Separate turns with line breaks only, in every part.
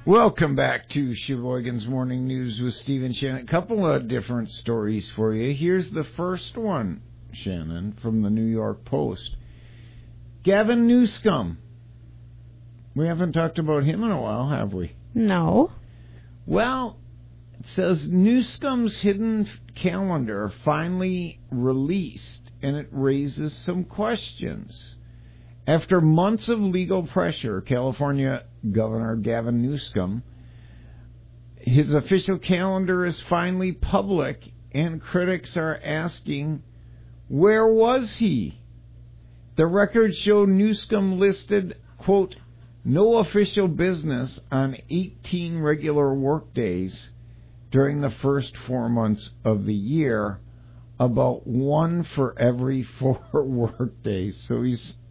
Welcome back to Sheboygan's Morning News with Stephen Shannon. A couple of different stories for you. Here's the first one, Shannon, from the New York Post. Gavin Newsom. We haven't talked about him in a while, have we?
No.
Well, it says Newsom's hidden calendar finally released, and it raises some questions. After months of legal pressure, California Governor Gavin Newsom, his official calendar is finally public, and critics are asking, where was he? The records show Newsom listed, quote, no official business on 18 regular workdays during the first 4 months of the year, about one for every 4 workdays. So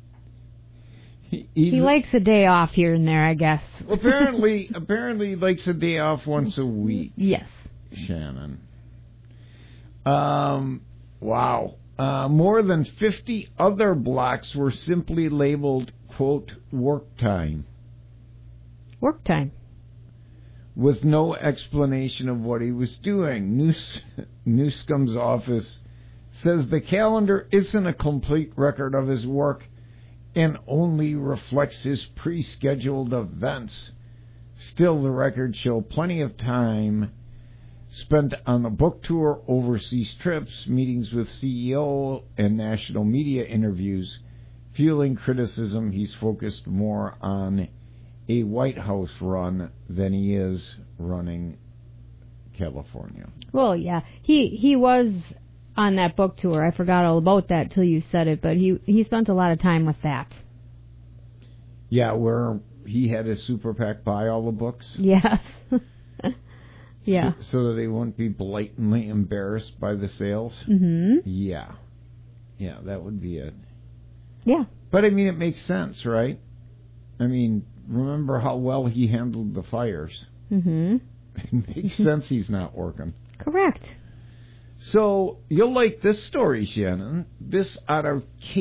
he likes
a day off here and there, I guess.
apparently he likes a day off once a week.
Yes.
Shannon. Wow. More than 50 other blocks were simply labeled, quote, work time.
Work time.
With no explanation of what he was doing. Newsom's office says the calendar isn't a complete record of his work and only reflects his pre-scheduled events. Still, the records show plenty of time spent on the book tour, overseas trips, meetings with CEO, and national media interviews. Fueling criticism, he's focused more on a White House run than he is running California.
Well, yeah. He was on that book tour. I forgot all about that till you said it, but he spent a lot of time with that.
Yeah, where he had his super PAC buy all the books?
Yes. Yeah.
So that they wouldn't be blatantly embarrassed by the sales?
Mm-hmm.
Yeah. Yeah, that would be it.
Yeah.
But, I mean, it makes sense, right? I mean, remember how well he handled the fires.
Mm-hmm.
It makes sense he's not working.
Correct.
So, you'll like this story, Shannon. This out of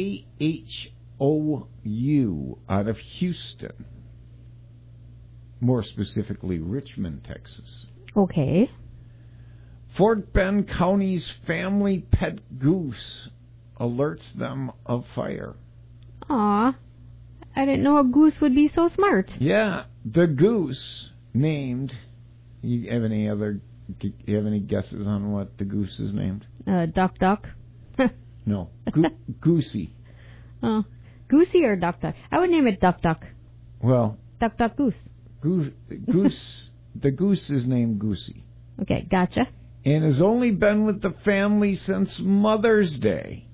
KHOU, out of Houston. More specifically, Richmond, Texas.
Okay.
Fort Bend County's family pet goose alerts them of fire.
Aw. I didn't know a goose would be so smart.
Yeah, the goose named... You have any guesses on what the goose is named?
Duck Duck.
No, Goosey.
Oh, Goosey or Duck Duck? I would name it Duck Duck.
Well,
Duck Duck Goose.
Goose. The goose is named Goosey.
Okay, gotcha.
And has only been with the family since Mother's Day.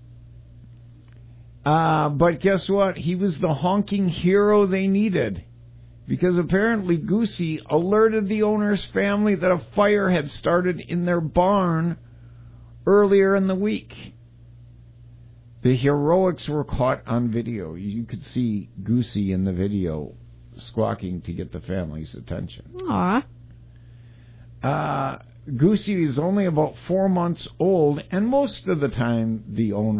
But guess what? He was the honking hero they needed. Because apparently Goosey alerted the owner's family that a fire had started in their barn earlier in the week. The heroics were caught on video. You could see Goosey in the video squawking to get the family's attention.
Aw.
Goosey is only about 4 months old, and most of the time the owner